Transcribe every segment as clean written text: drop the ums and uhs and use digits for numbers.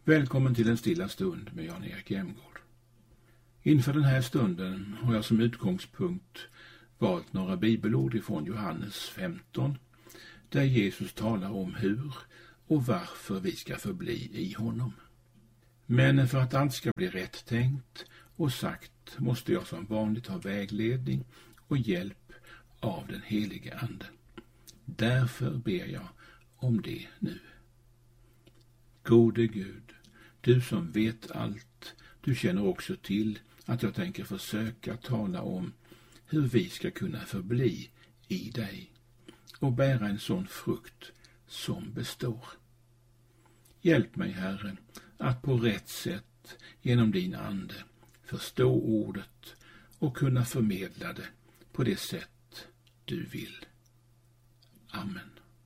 Välkommen till en stilla stund med Jan-Erik Jämgård. Inför den här stunden har jag som utgångspunkt valt några bibelord ifrån Johannes 15, där Jesus talar om hur och varför vi ska förbli i honom. Men för att allt ska bli rätt tänkt och sagt måste jag som vanligt ha vägledning och hjälp av den helige Ande. Därför ber jag om det nu. Gode Gud, du som vet allt, du känner också till att jag tänker försöka tala om hur vi ska kunna förbli i dig och bära en sån frukt som består. Hjälp mig, Herre, att på rätt sätt genom din Ande förstå ordet och kunna förmedla det på det sätt du vill. Amen.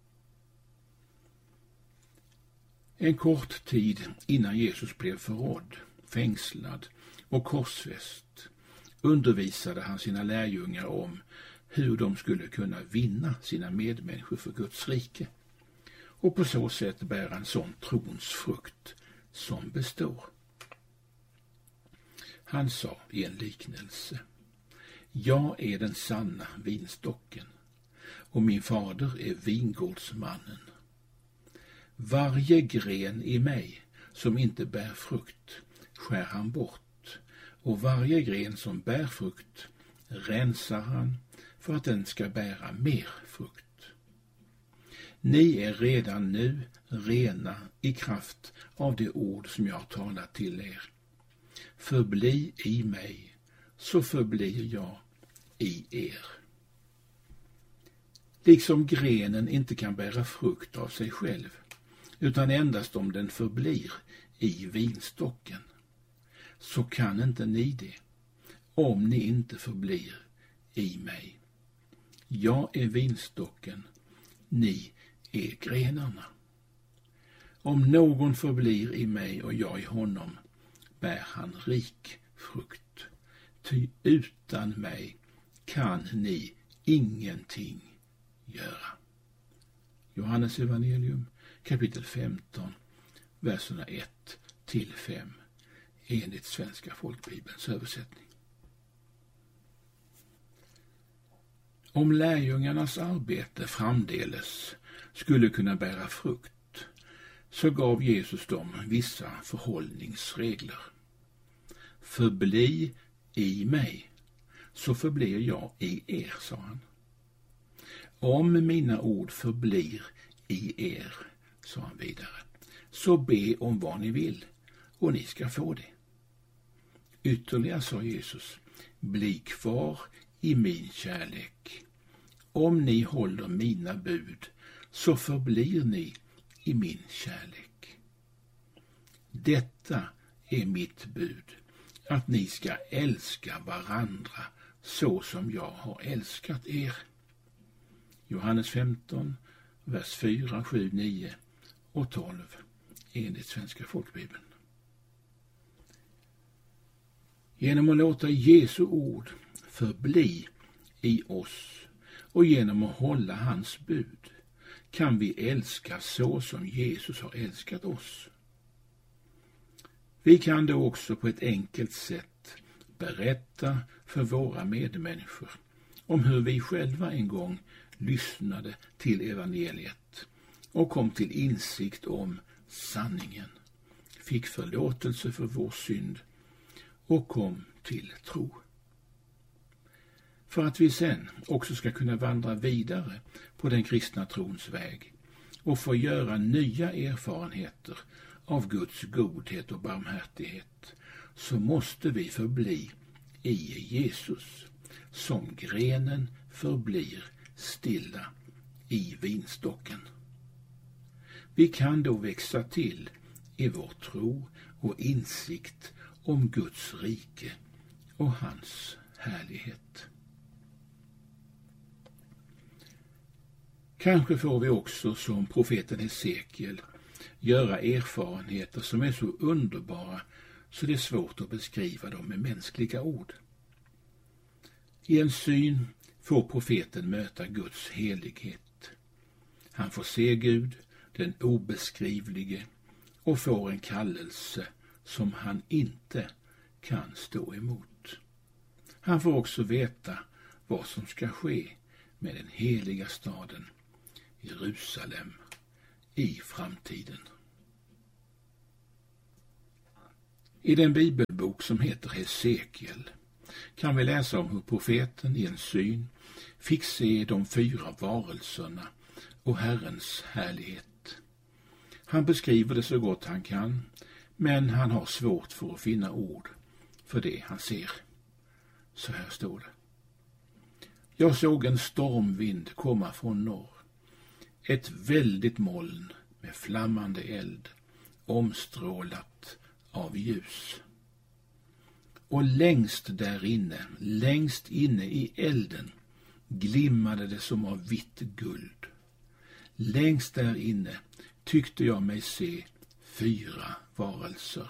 En kort tid innan Jesus blev förrådd, fängslad och korsfäst undervisade han sina lärjungar om hur de skulle kunna vinna sina medmänniskor för Guds rike och på så sätt bära en sån trons frukt som består. Han sa i en liknelse: Jag är den sanna vinstocken och min fader är vingårdsmannen. Varje gren i mig som inte bär frukt skär han bort, och varje gren som bär frukt rensar han för att den ska bära mer frukt. Ni är redan nu rena i kraft av det ord som jag har talat till er. Förbli i mig, så förblir jag i er. Liksom grenen inte kan bära frukt av sig själv, utan endast om den förblir i vinstocken, så kan inte ni det, om ni inte förblir i mig. Jag är vinstocken, ni är grenarna. Om någon förblir i mig och jag i honom, bär han rik frukt. Ty utan mig kan ni ingenting göra. Johannes evangelium kapitel 15, verserna 1-5, enligt Svenska folkbibelns översättning. Om lärjungarnas arbete framdeles skulle kunna bära frukt, så gav Jesus dem vissa förhållningsregler. Förbli i mig, så förblir jag i er, sa han. Om mina ord förblir i er, sa han vidare, så be om vad ni vill, och ni ska få det. Ytterligare sa Jesus: bli kvar i min kärlek. Om ni håller mina bud, så förblir ni i min kärlek. Detta är mitt bud, att ni ska älska varandra så som jag har älskat er. Johannes 15, vers 4, 7, 9 och 12, enligt Svenska folkbibeln. Genom att låta Jesu ord förbli i oss och genom att hålla hans bud kan vi älska så som Jesus har älskat oss. Vi kan då också på ett enkelt sätt berätta för våra medmänniskor om hur vi själva en gång lyssnade till evangeliet och kom till insikt om sanningen, fick förlåtelse för vår synd och kom till tro. För att vi sen också ska kunna vandra vidare på den kristna trons väg och få göra nya erfarenheter av Guds godhet och barmhärtighet, så måste vi förbli i Jesus, som grenen förblir stilla i vinstocken. Vi kan då växa till i vår tro och insikt om Guds rike och hans härlighet. Kanske får vi också som profeten Hesekiel göra erfarenheter som är så underbara så det är svårt att beskriva dem med mänskliga ord. I en syn får profeten möta Guds helighet. Han får se Gud, den obeskrivlige, och får en kallelse som han inte kan stå emot. Han får också veta vad som ska ske med den heliga staden Jerusalem i framtiden. I den bibelbok som heter Hesekiel kan vi läsa om hur profeten i en syn fick se de 4 varelserna och Herrens härlighet. Han beskriver det så gott han kan, men han har svårt för att finna ord för det han ser. Så här står det. Jag såg en stormvind komma från norr, ett väldigt moln med flammande eld, omstrålat av ljus. Och längst inne i elden, glimmade det som av vitt guld. Längst där inne tyckte jag mig se 4 varelser.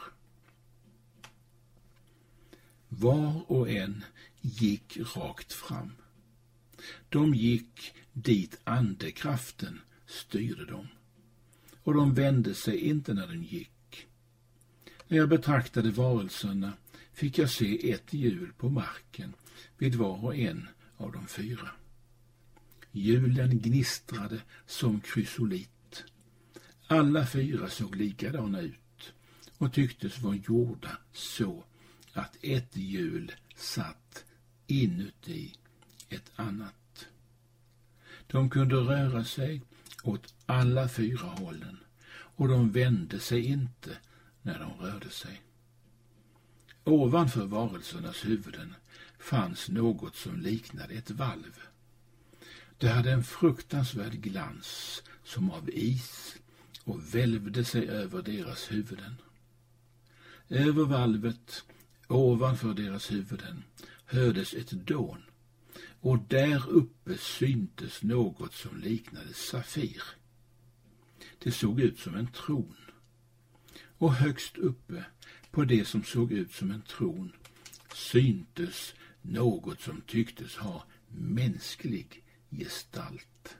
Var och en gick rakt fram. De gick dit andekraften styrde dem, och de vände sig inte när de gick. När jag betraktade varelserna fick jag se ett hjul på marken vid var och en av de 4. Hjulen gnistrade som krysolit. Alla 4 såg likadana ut och tycktes vara gjorda så att ett hjul satt inuti ett annat. De kunde röra sig åt alla 4 hållen, och de vände sig inte när de rörde sig. Ovanför varelsernas huvuden fanns något som liknade ett valv. Det hade en fruktansvärd glans som av is och välvde sig över deras huvuden. Över valvet, ovanför deras huvuden, hördes ett dån, och där uppe syntes något som liknade safir. Det såg ut som en tron, och högst uppe på det som såg ut som en tron syntes något som tycktes ha mänsklig gestalt.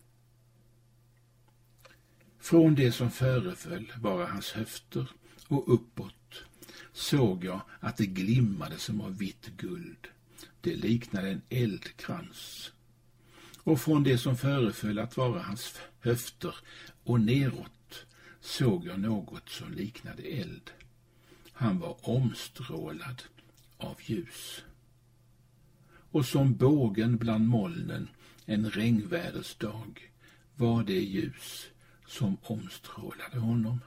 Från det som föreföll vara hans höfter och uppåt såg jag att det glimmade som av vitt guld. Det liknade en eldkrans. Och från det som föreföll att vara hans höfter och neråt såg jag något som liknade eld. Han var omstrålad av ljus. Och som bågen bland molnen en regnvädersdag var det ljus som omstrålade honom.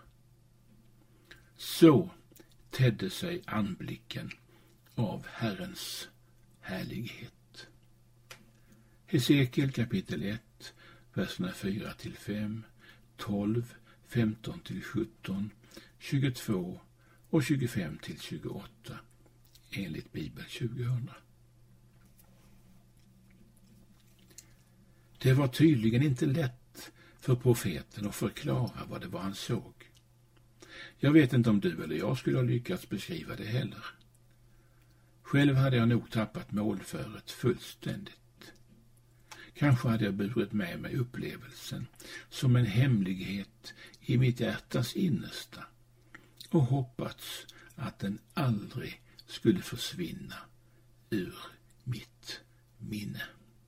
Så tedde sig anblicken av Herrens härlighet. Hesekiel kapitel 1, verserna 4-5, 12, 15-17, 22 och 25-28 enligt Bibel 2000. Det var tydligen inte lätt för profeten att förklara vad det var han såg. Jag vet inte om du eller jag skulle ha lyckats beskriva det heller. Själv hade jag nog tappat målföret fullständigt. Kanske hade jag burit med mig upplevelsen som en hemlighet i mitt hjärtas innersta och hoppats att den aldrig skulle försvinna ur mitt minne.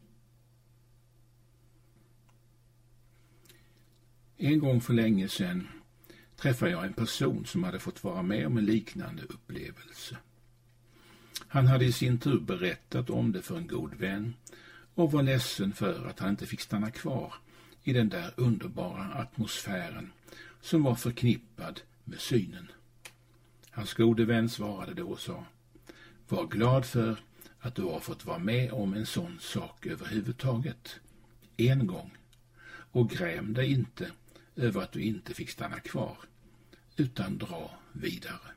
En gång för länge sedan träffade jag en person som hade fått vara med om en liknande upplevelse. Han hade i sin tur berättat om det för en god vän och var ledsen för att han inte fick stanna kvar i den där underbara atmosfären som var förknippad med synen. Hans gode vän svarade då och sa: var glad för att du har fått vara med om en sån sak överhuvudtaget. En gång. Och gräm dig inte över att du inte fick stanna kvar, utan dra vidare.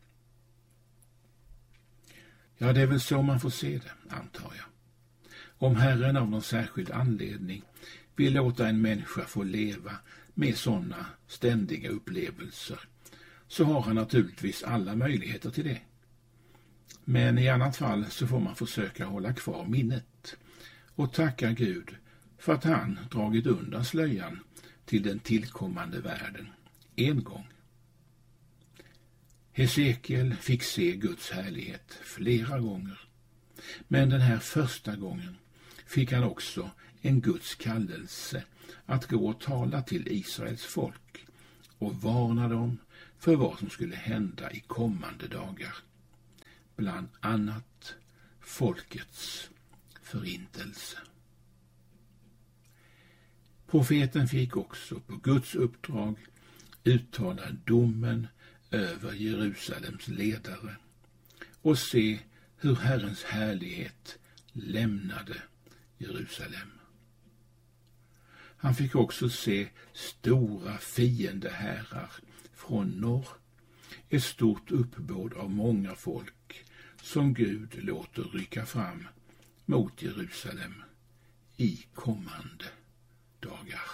Ja, det är väl så man får se det, antar jag. Om Herren av någon särskild anledning vill låta en människa få leva med sådana ständiga upplevelser, så har han naturligtvis alla möjligheter till det. Men i annat fall så får man försöka hålla kvar minnet och tacka Gud för att han dragit undan slöjan till den tillkommande världen en gång. Hesekiel fick se Guds härlighet flera gånger. Men den här första gången fick han också en Guds kallelse att gå och tala till Israels folk och varna dem för vad som skulle hända i kommande dagar. Bland annat folkets förintelse. Profeten fick också på Guds uppdrag uttala domen över Jerusalems ledare och se hur Herrens härlighet lämnade Jerusalem. Han fick också se stora fiendehärar från norr, ett stort uppbåd av många folk som Gud låter rycka fram mot Jerusalem i kommande dagar.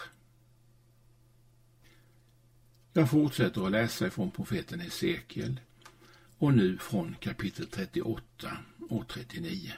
Jag fortsätter att läsa från profeten Hesekiel och nu från kapitel 38 och 39.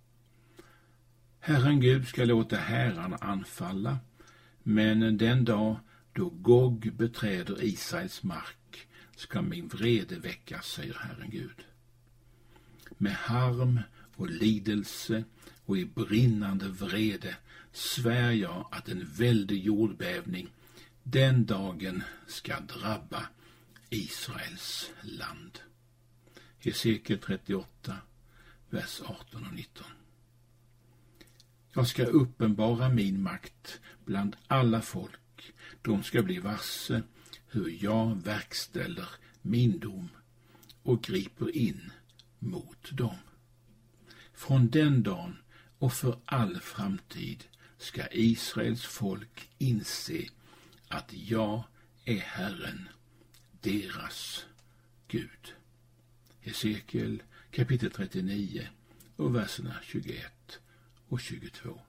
Herren Gud ska låta härarna anfalla, men den dag då Gog beträder Israels mark ska min vrede väckas, säger Herren Gud. Med harm och lidelse och i brinnande vrede svär jag att en väldig jordbävning den dagen ska drabba Israels land. Hesekiel 38, vers 18 och 19. Jag ska uppenbara min makt bland alla folk. De ska bli varse hur jag verkställer min dom och griper in mot dem. Från den dagen och för all framtid ska Israels folk inse att jag är Herren, deras Gud. Hesekiel kapitel 39 och verserna 21 och 22.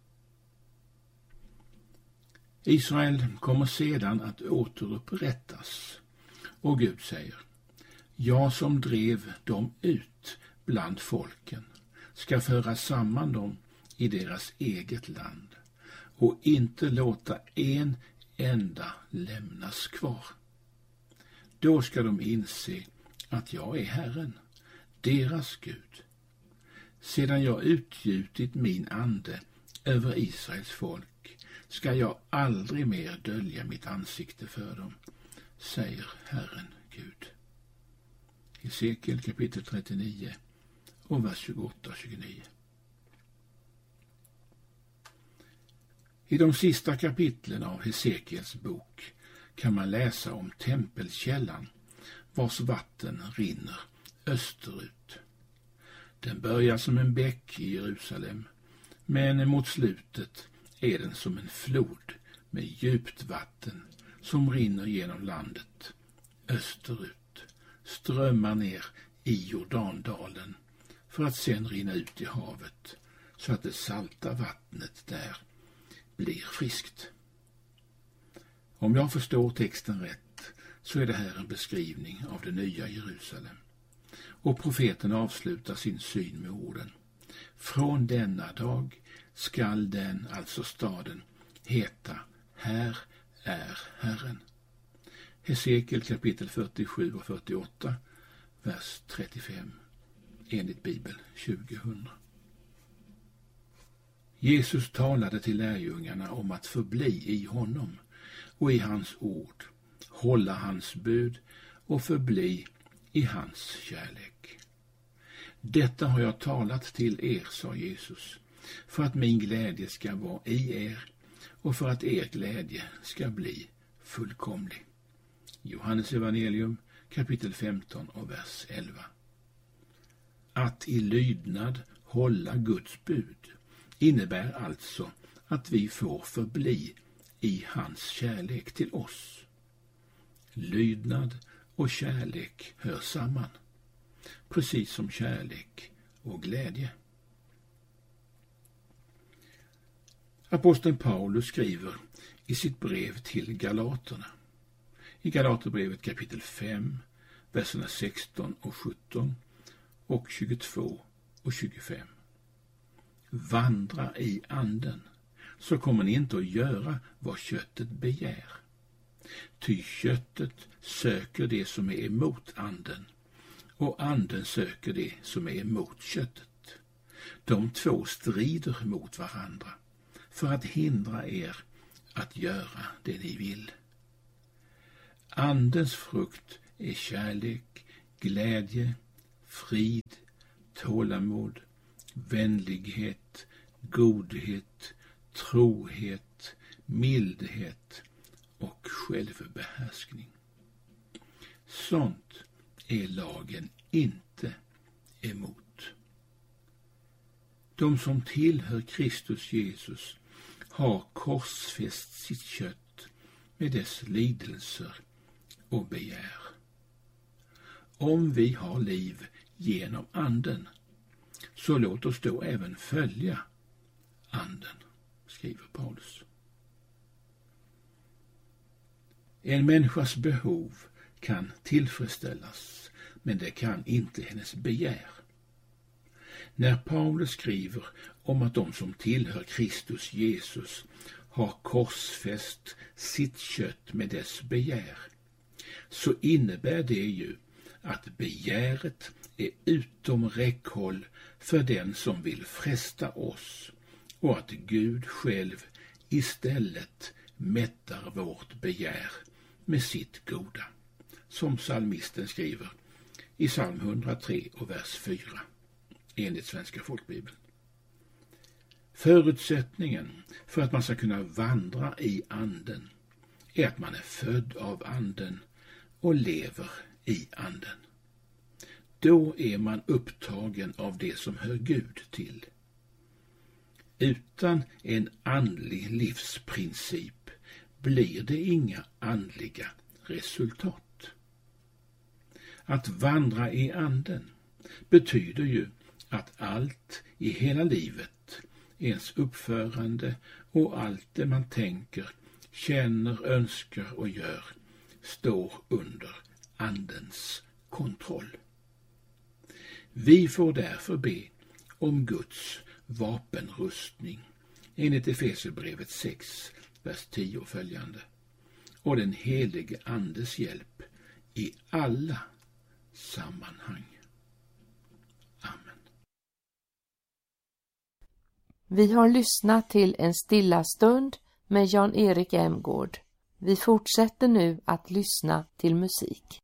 Israel kommer sedan att återupprättas och Gud säger: jag som drev dem ut bland folken ska föra samman dem i deras eget land och inte låta en enda lämnas kvar. Då ska de inse att jag är Herren, deras Gud. Sedan jag utgjutit min ande över Israels folk ska jag aldrig mer dölja mitt ansikte för dem, säger Herren Gud. Hesekiel kapitel 39 och vers 28 och 29. I de sista kapitlen av Hesekiels bok kan man läsa om tempelkällan vars vatten rinner österut. Den börjar som en bäck i Jerusalem, men mot slutet är den som en flod med djupt vatten som rinner genom landet österut, strömmar ner i Jordandalen för att sedan rinna ut i havet så att det salta vattnet där blir friskt. Om jag förstår texten rätt så är det här en beskrivning av det nya Jerusalem. Och profeten avslutar sin syn med orden: från denna dag skall den, alltså staden, heta Här är Herren. Hesekiel kapitel 47 och 48, vers 35, enligt Bibel 2000. Jesus talade till lärjungarna om att förbli i honom och i hans ord, hålla hans bud och förbli i hans kärlek. Detta har jag talat till er, sa Jesus, för att min glädje ska vara i er och för att er glädje ska bli fullkomlig. Johannes evangelium kapitel 15 och vers 11. Att i lydnad hålla Guds bud innebär alltså att vi får förbli i hans kärlek till oss. Lydnad och kärlek hör samman, precis som kärlek och glädje. Aposteln Paulus skriver i sitt brev till Galaterna, i Galaterbrevet kapitel 5, verserna 16 och 17 och 22 och 25. Vandra i anden, så kommer ni inte att göra vad köttet begär. Ty köttet söker det som är emot anden, och anden söker det som är emot köttet. De två strider mot varandra för att hindra er att göra det ni vill. Andens frukt är kärlek, glädje, frid, tålamod, vänlighet, godhet, trohet, mildhet och självbehärskning. Sånt är lagen inte emot. De som tillhör Kristus Jesus har korsfäst sitt kött med dess lidelser och begär. Om vi har liv genom anden, så låt oss då även följa anden, skriver Paulus. En människas behov kan tillfredsställas, men det kan inte hennes begär. När Paulus skriver om att de som tillhör Kristus Jesus har korsfäst sitt kött med dess begär, så innebär det ju att begäret är utom räckhåll för den som vill fresta oss, och att Gud själv istället mättar vårt begär med sitt goda, som psalmisten skriver i psalm 103 och vers 4, enligt Svenska folkbibeln. Förutsättningen för att man ska kunna vandra i anden är att man är född av anden och lever i anden. Då är man upptagen av det som hör Gud till. Utan en andlig livsprincip blir det inga andliga resultat. Att vandra i anden betyder ju att allt i hela livet, ens uppförande och allt det man tänker, känner, önskar och gör, står under andens kontroll. Vi får därför be om Guds vapenrustning enligt Efesierbrevet 6, vers 10 och följande, och den helige andes hjälp i alla sammanhang. Amen. Vi har lyssnat till en stilla stund med Jan-Erik Emgård. Vi fortsätter nu att lyssna till musik.